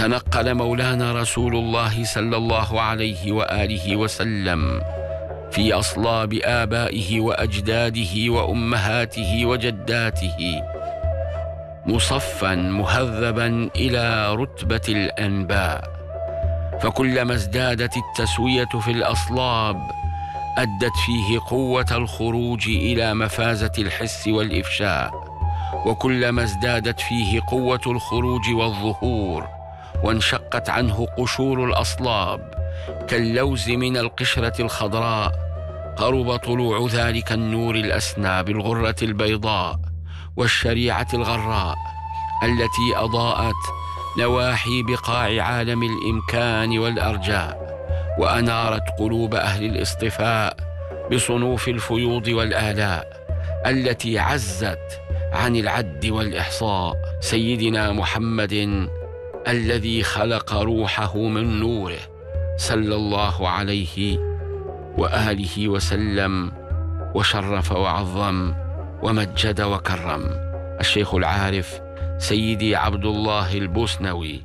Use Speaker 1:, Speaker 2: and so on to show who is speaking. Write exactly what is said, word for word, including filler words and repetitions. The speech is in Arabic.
Speaker 1: تنقل مولانا رسول الله صلى الله عليه وآله وسلم في أصلاب آبائه وأجداده وأمهاته وجداته مصفا مهذبا إلى رتبة الأنباء، فكلما ازدادت التسوية في الأصلاب أدت فيه قوة الخروج إلى مفازة الحس والإفشاء، وكلما ازدادت فيه قوة الخروج والظهور وانشقت عنه قشور الأصلاب كاللوز من القشرة الخضراء، قرب طلوع ذلك النور الأسنى بالغرة البيضاء والشريعة الغراء التي أضاءت نواحي بقاع عالم الإمكان والأرجاء، وأنارت قلوب أهل الاصطفاء بصنوف الفيوض والآلاء التي عزت عن العد والإحصاء. سيدنا محمد الذي خلق روحه من نوره صلى الله عليه وآله وسلم وشرف وعظم ومجد وكرم. الشيخ العارف سيدي عبد الله البوسنوي